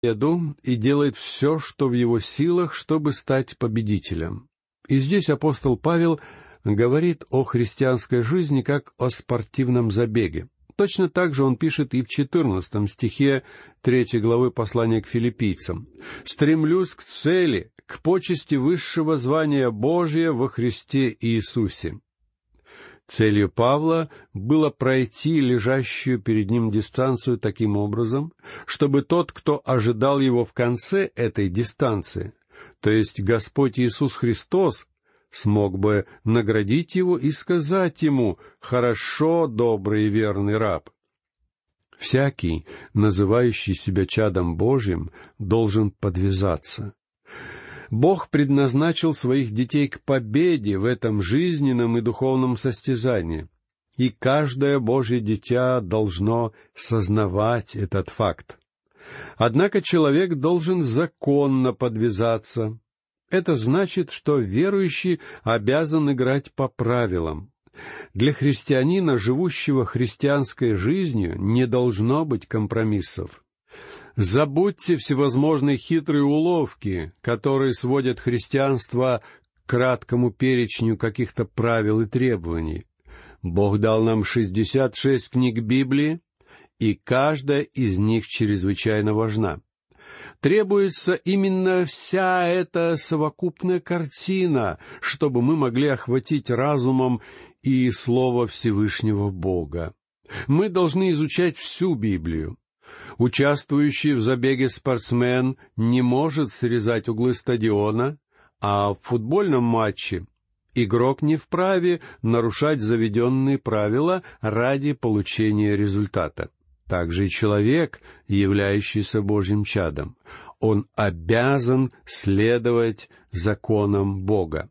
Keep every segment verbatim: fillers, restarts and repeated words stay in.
победу и делает все, что в его силах, чтобы стать победителем. И здесь апостол Павел говорит о христианской жизни как о спортивном забеге. Точно так же он пишет и в четырнадцатом стихе третьей главы послания к филиппийцам. «Стремлюсь к цели, к почести высшего звания Божия во Христе Иисусе». Целью Павла было пройти лежащую перед ним дистанцию таким образом, чтобы тот, кто ожидал его в конце этой дистанции, то есть Господь Иисус Христос, смог бы наградить его и сказать ему: «Хорошо, добрый и верный раб». Всякий, называющий себя чадом Божьим, должен подвязаться. Бог предназначил своих детей к победе в этом жизненном и духовном состязании, и каждое Божье дитя должно сознавать этот факт. Однако человек должен законно подвязаться. Это значит, что верующий обязан играть по правилам. Для христианина, живущего христианской жизнью, не должно быть компромиссов. Забудьте всевозможные хитрые уловки, которые сводят христианство к краткому перечню каких-то правил и требований. Бог дал нам шестьдесят шесть книг Библии, и каждая из них чрезвычайно важна. Требуется именно вся эта совокупная картина, чтобы мы могли охватить разумом и Слово Всевышнего Бога. Мы должны изучать всю Библию. Участвующий в забеге спортсмен не может срезать углы стадиона, а в футбольном матче игрок не вправе нарушать заведенные правила ради получения результата. Также и человек, являющийся Божьим чадом, он обязан следовать законам Бога.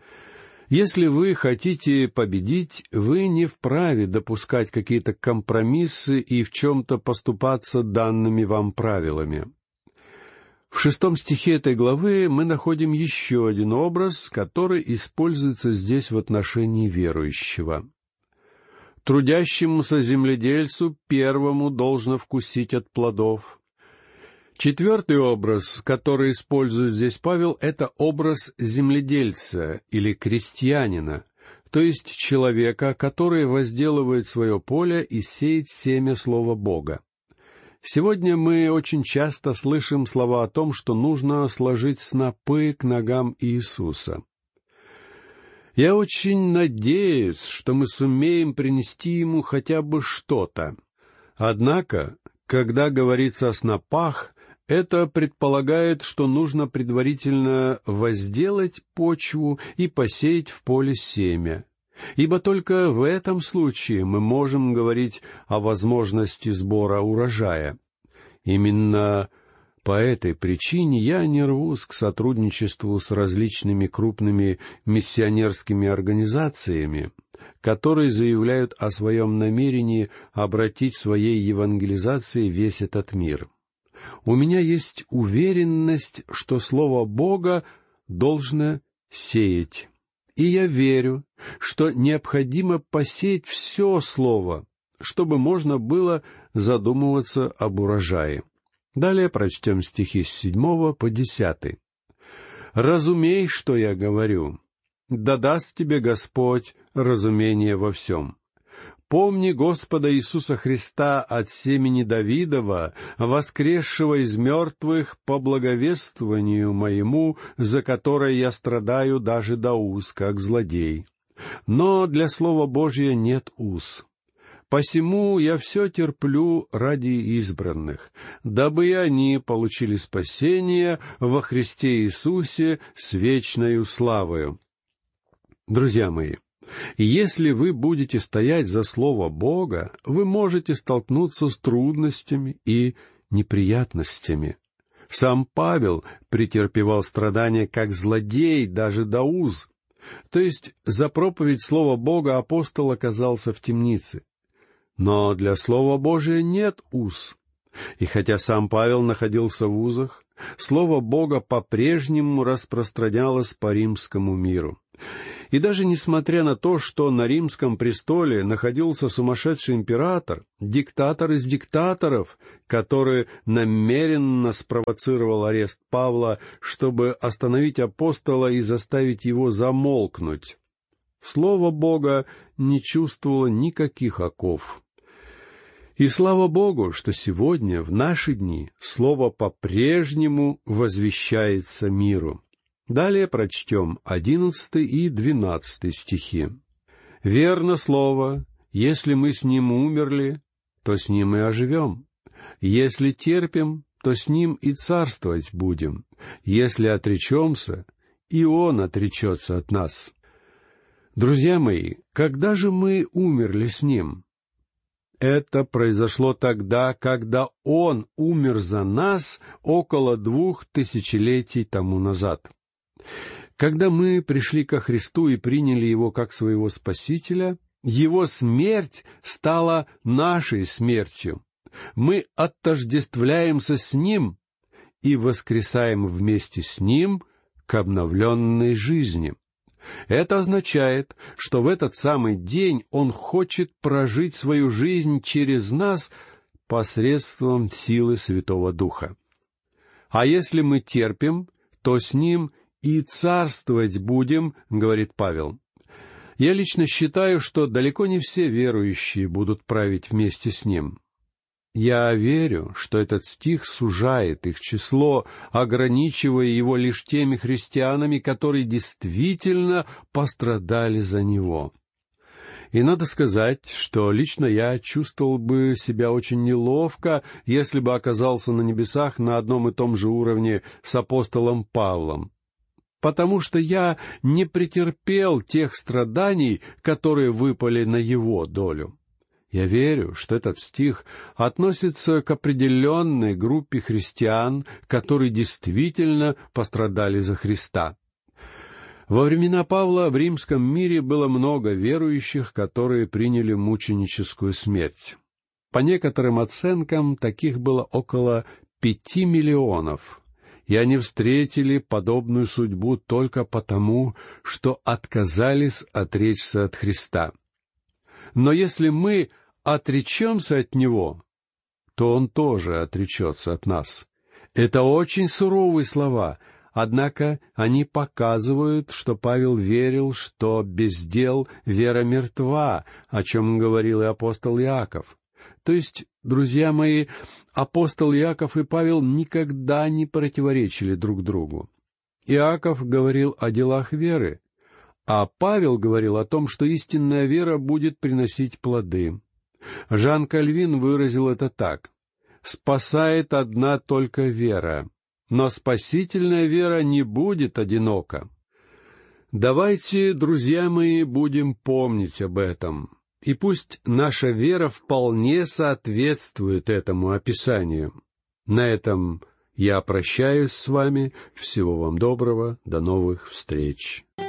Если вы хотите победить, вы не вправе допускать какие-то компромиссы и в чем-то поступаться данными вам правилами. В шестом стихе этой главы мы находим еще один образ, который используется здесь в отношении верующего. Трудящемуся земледельцу первому должно вкусить от плодов. Четвертый образ, который использует здесь Павел, это образ земледельца или крестьянина, то есть человека, который возделывает свое поле и сеет семя Слова Бога. Сегодня мы очень часто слышим слова о том, что нужно сложить снопы к ногам Иисуса. Я очень надеюсь, что мы сумеем принести Ему хотя бы что-то. Однако, когда говорится о снопах, это предполагает, что нужно предварительно возделать почву и посеять в поле семя. Ибо только в этом случае мы можем говорить о возможности сбора урожая. Именно по этой причине я не рвусь к сотрудничеству с различными крупными миссионерскими организациями, которые заявляют о своем намерении обратить своей евангелизацией весь этот мир. У меня есть уверенность, что Слово Бога должно сеять. И я верю, что необходимо посеять все Слово, чтобы можно было задумываться об урожае. Далее прочтем стихи с седьмого по десятый. «Разумей, что я говорю, да даст тебе Господь разумение во всем. Помни Господа Иисуса Христа от семени Давидова, воскресшего из мертвых по благовествованию моему, за которое я страдаю даже до уз, как злодей. Но для Слова Божия нет уз. Посему я все терплю ради избранных, дабы и они получили спасение во Христе Иисусе с вечною славою». Друзья мои, если вы будете стоять за Слово Бога, вы можете столкнуться с трудностями и неприятностями. Сам Павел претерпевал страдания как злодей даже до уз. То есть за проповедь Слова Бога апостол оказался в темнице. Но для Слова Божия нет уз. И хотя сам Павел находился в узах, Слово Бога по-прежнему распространялось по римскому миру. И даже несмотря на то, что на римском престоле находился сумасшедший император, диктатор из диктаторов, который намеренно спровоцировал арест Павла, чтобы остановить апостола и заставить его замолкнуть, Слово Бога не чувствовало никаких оков. И слава Богу, что сегодня, в наши дни, Слово по-прежнему возвещается миру. Далее прочтем одиннадцатый и двенадцатый стихи. «Верно слово, если мы с Ним умерли, то с Ним и оживем. Если терпим, то с Ним и царствовать будем. Если отречемся, и Он отречется от нас». Друзья мои, когда же мы умерли с Ним? Это произошло тогда, когда Он умер за нас около двух тысячелетий тому назад. Когда мы пришли ко Христу и приняли Его как своего Спасителя, Его смерть стала нашей смертью. Мы отождествляемся с Ним и воскресаем вместе с Ним к обновленной жизни. Это означает, что в этот самый день Он хочет прожить свою жизнь через нас посредством силы Святого Духа. А если мы терпим, то с Ним и царствовать будем, говорит Павел. Я лично считаю, что далеко не все верующие будут править вместе с Ним. Я верю, что этот стих сужает их число, ограничивая его лишь теми христианами, которые действительно пострадали за Него. И надо сказать, что лично я чувствовал бы себя очень неловко, если бы оказался на небесах на одном и том же уровне с апостолом Павлом, потому что я не претерпел тех страданий, которые выпали на его долю. Я верю, что этот стих относится к определенной группе христиан, которые действительно пострадали за Христа. Во времена Павла в римском мире было много верующих, которые приняли мученическую смерть. По некоторым оценкам, таких было около пяти миллионов, и они встретили подобную судьбу только потому, что отказались отречься от Христа. Но если мы отречемся от Него, то Он тоже отречется от нас. Это очень суровые слова, однако они показывают, что Павел верил, что без дел вера мертва, о чем говорил и апостол Иаков. То есть, друзья мои, апостол Иаков и Павел никогда не противоречили друг другу. Иаков говорил о делах веры, а Павел говорил о том, что истинная вера будет приносить плоды. Жан Кальвин выразил это так: «Спасает одна только вера, но спасительная вера не будет одинока». Давайте, друзья мои, будем помнить об этом, и пусть наша вера вполне соответствует этому описанию. На этом я прощаюсь с вами. Всего вам доброго. До новых встреч.